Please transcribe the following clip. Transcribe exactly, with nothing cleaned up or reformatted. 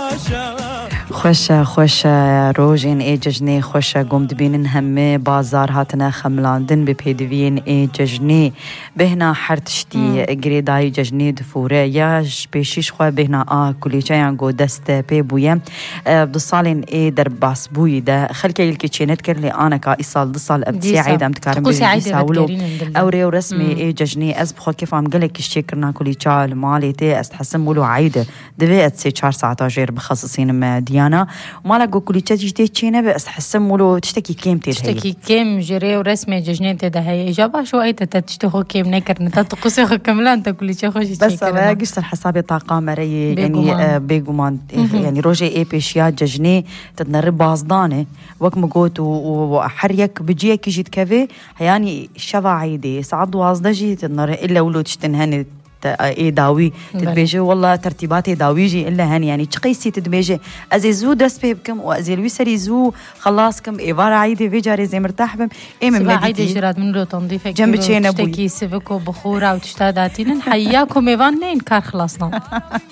خوشة خوشة روجين اي ججني خوشة قوم دبين همي بازار هاتنا خملاندن ببيدوين اي ججني بهنا حرتشتي قريداي ججني دفورة ياش بيشيش خواه بهنا آه كلي چايان قو دست بيبويا بصالين اي در باسبوي دا خلكي يلكي چينت كر لي آنا كا إصال دصال أبتسي عيدا متكارم بيدي ساولو أوري ورسمي اي ججني أز بخوا كيف عم قلك الشيكرنا كلي چال ماليتي أستحسن مولو عيدة دوي أتسي چار ساعتا جير بخصصين مديانا وما لقوا كل شيء جديد تشينا بس حسن مولو تشتكي كيم تير تشتكي كيم جري ورسمي ججنين تده هي إجابة شو أي تتشتهو كيم نكر نتطقسي خو كملا أنت كل شيء خوش تشيكرنا بس ما قشت الحساب طاقة مري يعني آه بيجومان يعني روجي إيه بيشيات ججني تدنر بازدانة وقت مجوت وحريك بجيك يجي تكفي يعني شفا عيدي سعد وازدجي تدنر إلا ولو تشتنهن اي داوي تدبيجي والله ترتيباتي داويجي الا هن يعني تقيسي تدبيجي ازيزو دس بكم وازيلوي سريزو خلاصكم ايفار عيدي فيجاري زي مرتاح بم اي من عيدي جرات من رو تنظيفك جنب تشينا تشتكي سيفكو بخوره وتشتاداتين حياكم ايفان نين كار خلصنا